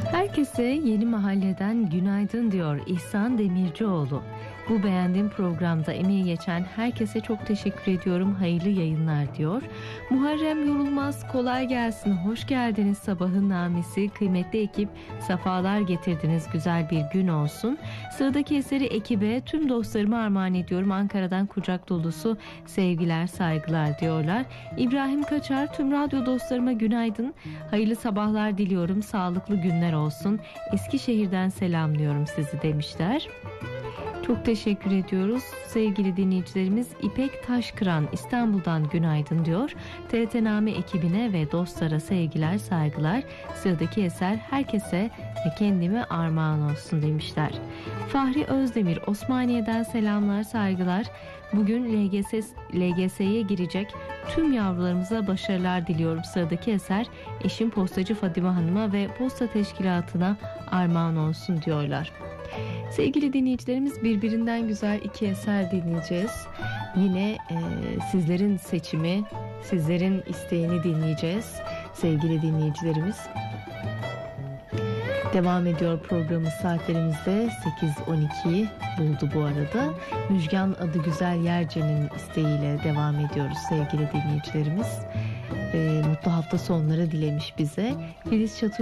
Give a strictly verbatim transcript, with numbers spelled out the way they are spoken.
Herkese Yeni Mahalleden günaydın diyor İhsan Demircioğlu. Bu beğendiğim programda emeği geçen herkese çok teşekkür ediyorum. Hayırlı yayınlar diyor. Muharrem Yorulmaz kolay gelsin. Hoş geldiniz sabahın namisi. Kıymetli ekip safalar getirdiniz. Güzel bir gün olsun. Sıradaki eseri ekibe tüm dostlarıma armağan ediyorum. Ankara'dan kucak dolusu sevgiler saygılar diyorlar. İbrahim Kaçar tüm radyo dostlarıma günaydın. Hayırlı sabahlar diliyorum. Sağlıklı günler olsun. Eskişehir'den selamlıyorum sizi demişler. Çok teşekkür ediyoruz. Sevgili dinleyicilerimiz İpek Taşkıran İstanbul'dan günaydın diyor. T R T Name ekibine ve dostlara sevgiler saygılar. Sıradaki eser herkese ve kendime armağan olsun demişler. Fahri Özdemir Osmaniye'den selamlar saygılar. Bugün L G S, L G S'ye girecek tüm yavrularımıza başarılar diliyorum. Sıradaki eser eşim Postacı Fadime Hanım'a ve Posta Teşkilatı'na armağan olsun diyorlar. Sevgili dinleyicilerimiz birbirinden güzel iki eser dinleyeceğiz. Yine e, sizlerin seçimi, sizlerin isteğini dinleyeceğiz. Sevgili dinleyicilerimiz. Devam ediyor programımız saatlerimizde sekiz on ikiyi buldu bu arada. Müjgan Adı Güzel Yerce'nin isteğiyle devam ediyoruz sevgili dinleyicilerimiz. E, mutlu hafta sonları dilemiş bize. Filiz Çatır